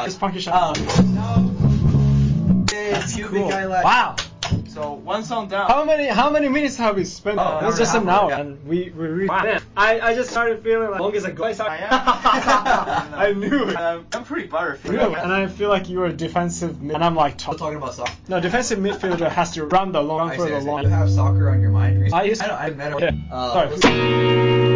Just funky shot. That's Cool. big guy left. Wow. So one song down. How many minutes have we spent? Oh, It was just an hour, hour, yeah. and we Man, I just started feeling like long as a go. I knew it. I'm pretty butterfield. And I feel like you were a defensive mid, and I'm like top. Talking about soccer. No, defensive midfielder has to run the long for the long. You have soccer on your mind. I used. I met him. Yeah. Sorry.